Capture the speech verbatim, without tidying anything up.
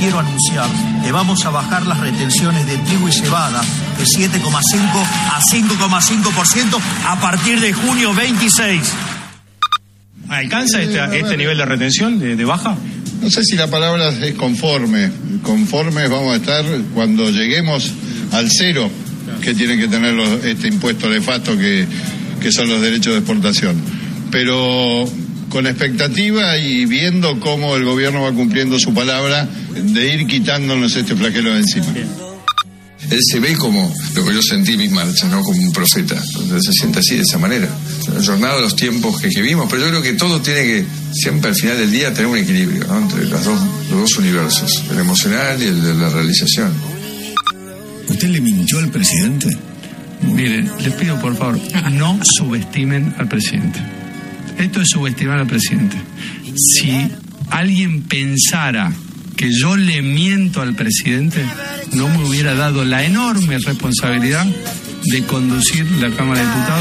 quiero anunciar que vamos a bajar las retenciones de trigo y cebada de siete coma cinco a cinco coma cinco por ciento a partir de junio veintiséis. ¿Alcanza este, este nivel de retención, de, de baja? No sé si la palabra es conforme. Conformes vamos a estar cuando lleguemos al cero que tiene que tener los, este impuesto de facto que, que son los derechos de exportación. Pero con expectativa y viendo cómo el gobierno va cumpliendo su palabra de ir quitándonos este flagelo de encima. Él se ve como lo que yo sentí en mis marchas, ¿no? Como un profeta. Entonces se siente así, de esa manera. Jornado los tiempos que, que vimos, pero yo creo que todo tiene que, siempre al final del día, tener un equilibrio, ¿no? Entre los dos, los dos universos, el emocional y el de la realización. ¿Usted le mintió al presidente? Miren, les pido por favor, no subestimen al presidente. Esto es subestimar al presidente. Si alguien pensara que yo le miento al presidente, no me hubiera dado la enorme responsabilidad de conducir la Cámara de Diputados.